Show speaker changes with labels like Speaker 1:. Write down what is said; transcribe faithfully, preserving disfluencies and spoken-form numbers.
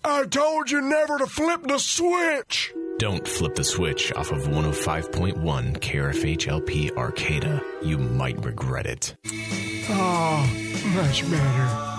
Speaker 1: I told you never to flip the switch.
Speaker 2: Don't flip the switch off of one oh five point one K R F H L P Arcata. You might regret it.
Speaker 1: Oh, much better.